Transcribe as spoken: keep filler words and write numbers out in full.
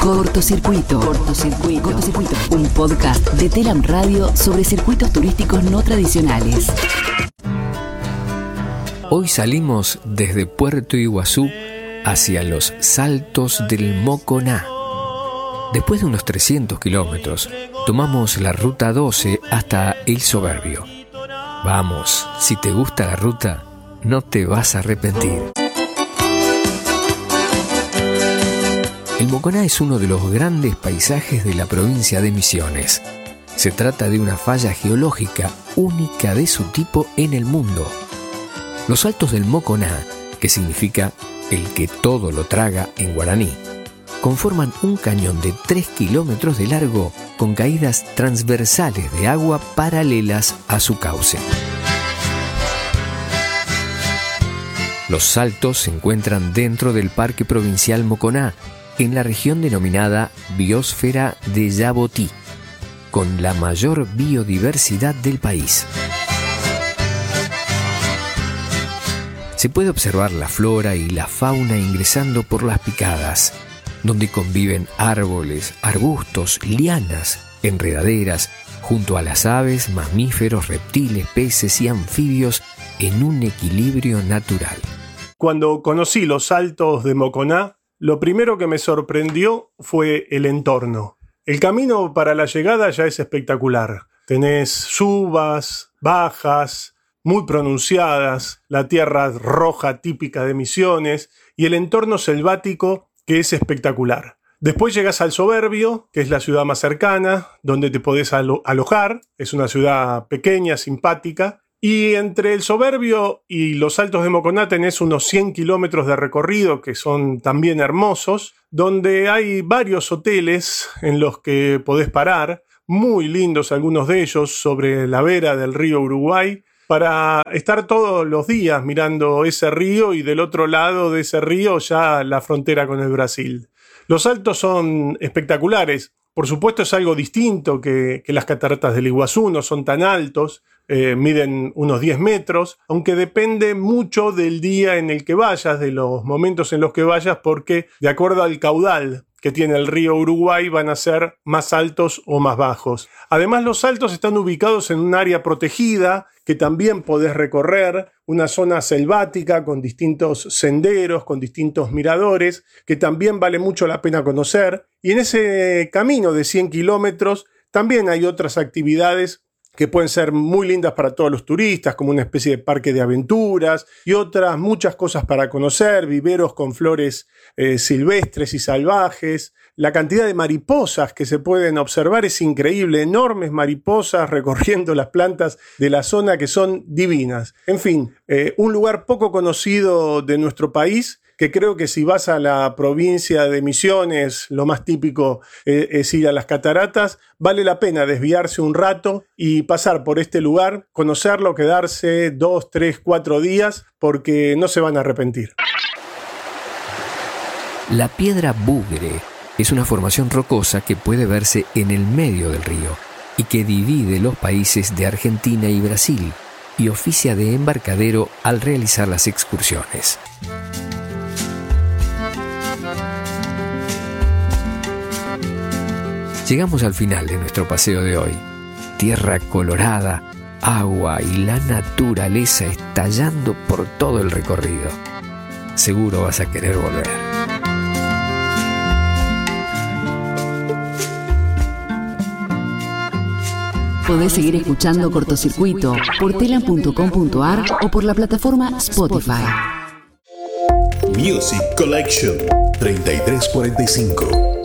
Cortocircuito. Cortocircuito. Cortocircuito. Un podcast de Telam Radio sobre circuitos turísticos no tradicionales. Hoy salimos desde Puerto Iguazú hacia los Saltos del Moconá. Después de unos trescientos kilómetros, tomamos la ruta doce hasta El Soberbio. Vamos, si te gusta la ruta, no te vas a arrepentir. El Moconá es uno de los grandes paisajes de la provincia de Misiones. Se trata de una falla geológica única de su tipo en el mundo. Los Saltos del Moconá, que significa el que todo lo traga en guaraní, conforman un cañón de tres kilómetros de largo con caídas transversales de agua paralelas a su cauce. Los saltos se encuentran dentro del Parque Provincial Moconá, en la región denominada Biosfera de Yabotí, con la mayor biodiversidad del país. Se puede observar la flora y la fauna ingresando por las picadas, donde conviven árboles, arbustos, lianas, enredaderas, junto a las aves, mamíferos, reptiles, peces y anfibios en un equilibrio natural. Cuando conocí los Saltos de Moconá, lo primero que me sorprendió fue el entorno. El camino para la llegada ya es espectacular. Tenés subas, bajas, muy pronunciadas, la tierra roja típica de Misiones y el entorno selvático que es espectacular. Después llegás al Soberbio, que es la ciudad más cercana, donde te podés alo- alojar. Es una ciudad pequeña, simpática. Y entre el Soberbio y los Saltos de Moconá tenés unos cien kilómetros de recorrido que son también hermosos, donde hay varios hoteles en los que podés parar, muy lindos algunos de ellos, sobre la vera del río Uruguay, para estar todos los días mirando ese río y del otro lado de ese río ya la frontera con el Brasil. Los saltos son espectaculares. Por supuesto es algo distinto que, que las cataratas del Iguazú, no son tan altos, eh, miden unos diez metros, aunque depende mucho del día en el que vayas, de los momentos en los que vayas, porque de acuerdo al caudal que tiene el río Uruguay van a ser más altos o más bajos. Además, los saltos están ubicados en un área protegida que también podés recorrer, una zona selvática con distintos senderos, con distintos miradores, que también vale mucho la pena conocer. Y en ese camino de cien kilómetros también hay otras actividades que pueden ser muy lindas para todos los turistas, como una especie de parque de aventuras y otras muchas cosas para conocer, viveros con flores eh, silvestres y salvajes. La cantidad de mariposas que se pueden observar es increíble, enormes mariposas recorriendo las plantas de la zona que son divinas. En fin, eh, un lugar poco conocido de nuestro país, que creo que si vas a la provincia de Misiones, lo más típico eh, es ir a las cataratas, vale la pena desviarse un rato y pasar por este lugar, conocerlo, quedarse dos, tres, cuatro días, porque no se van a arrepentir. La piedra Bugre es una formación rocosa que puede verse en el medio del río y que divide los países de Argentina y Brasil y oficia de embarcadero al realizar las excursiones. Llegamos al final de nuestro paseo de hoy. Tierra colorada, agua y la naturaleza estallando por todo el recorrido. Seguro vas a querer volver. Podés seguir escuchando Cortocircuito por telam punto com punto ar o por la plataforma Spotify. Music Collection treinta y tres cuarenta y cinco.